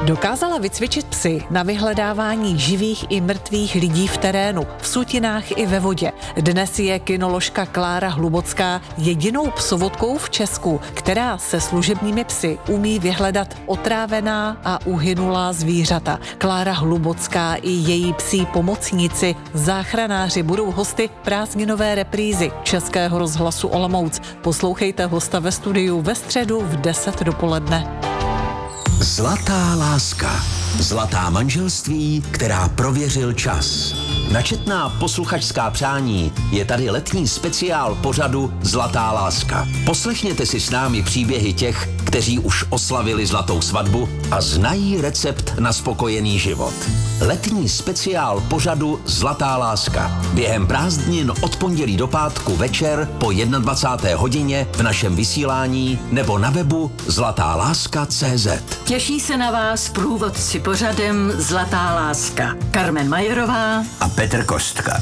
Dokázala vycvičit psy na vyhledávání živých i mrtvých lidí v terénu, v sutinách i ve vodě. Dnes je kynoložka Klára Hlubocká jedinou psovodkou v Česku, která se služebními psy umí vyhledat otrávená a uhynulá zvířata. Klára Hlubocká i její psí pomocníci, záchranáři, budou hosty prázdninové reprízy Českého rozhlasu Olomouc. Poslouchejte hosta ve studiu ve středu v 10 dopoledne. Zlatá láska. Zlatá manželství, která prověřil čas. Načetná posluchačská přání je tady letní speciál pořadu Zlatá láska. Poslechněte si s námi příběhy těch, kteří už oslavili zlatou svatbu a znají recept na spokojený život. Letní speciál pořadu Zlatá láska. Během prázdnin od pondělí do pátku večer po 21. hodině v našem vysílání nebo na webu zlatáláska.cz. Těší se na vás průvodci pořadem Zlatá láska. Carmen Majerová A Petr Kostka.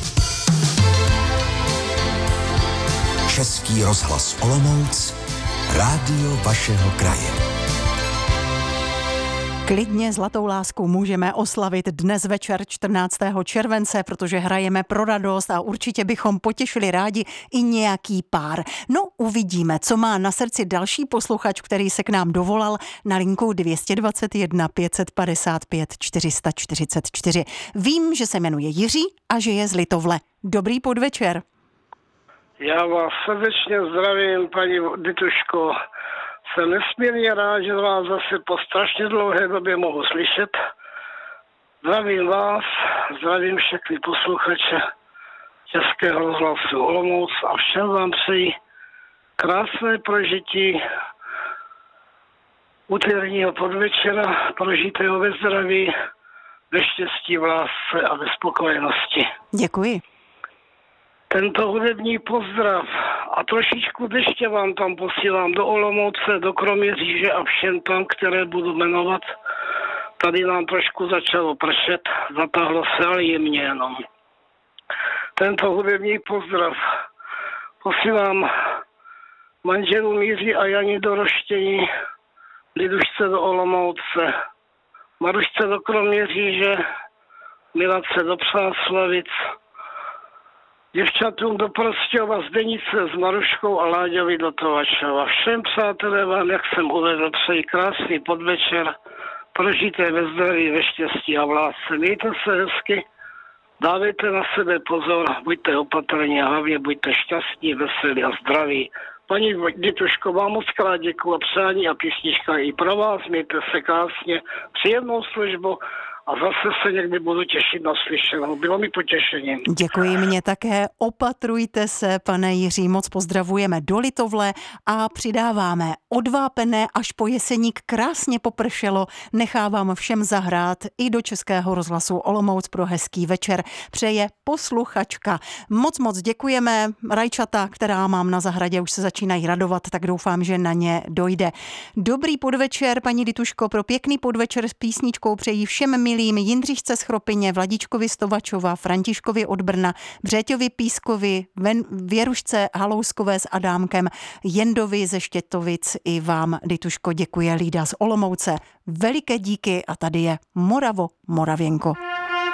Český rozhlas Olomouc, rádio vašeho kraje. Klidně Zlatou lásku můžeme oslavit dnes večer 14. července, protože hrajeme pro radost a určitě bychom potěšili rádi i nějaký pár. No, uvidíme, co má na srdci další posluchač, který se k nám dovolal na linku 221 555 444. Vím, že se jmenuje Jiří a že je z Litovle. Dobrý podvečer. Já vás srdečně zdravím, paní Dituško. Jsem nesmírně rád, že vás zase po strašně dlouhé době mohu slyšet. Zdravím vás, zdravím všechny posluchače Českého rozhlasu Olomouc a všem vám přeji krásné prožití úterního podvečera, prožitého ve zdraví, ve štěstí, v lásce a ve spokojenosti. Děkuji. Tento hudební pozdrav a trošičku deště vám tam posílám do Olomouce, do Kroměříže a všem tam, které budu jmenovat. Tady nám trošku začalo pršet, zatáhlo se, ale jemně jenom. Tento hudební pozdrav posílám manželům Jiří a Janě do Roštění, Lidušce do Olomouce, Marušce do Kroměříže, Miladce do Přáslavic, děvčatům do Prostějova, Zdenice s Maruškou a Láďovi do Tovačova. Všem přátelé vám, jak jsem uvedl, přeji krásný podvečer, prožijte ve zdraví, ve štěstí a v lásce. Mějte se hezky, dávejte na sebe pozor, buďte opatrní a hlavně buďte šťastní, veselí a zdraví. Paní Dituško, vám moc krát děkuju a přání a písnička i pro vás. Mějte se krásně, příjemnou službu. A zase se někdy budu těšit na slyšenou. Bylo mi potěšením. Děkuji, mě také. Opatrujte se, pane Jiří, moc pozdravujeme do Litovle a přidáváme od Vápené až po Jeseník krásně popršelo. Nechávám všem zahrát i do Českého rozhlasu Olomouc pro hezký večer. Přeje posluchačka. Moc děkujeme. Rajčata, která mám na zahradě, už se začínají radovat, tak doufám, že na ně dojde. Dobrý podvečer, paní Dituško, pro pěkný podvečer s písničkou přeji všem milým Jindřišce z Chropyně, Vladičkovi z Tovačova, Františkovi od Brna, Břeťovi Pískovi, Věrušce Halouskové s Adámkem, Jendovi ze Štětovic i vám, Dituško, děkuje Lída z Olomouce. Veliké díky a tady je Moravo, Moravěnko.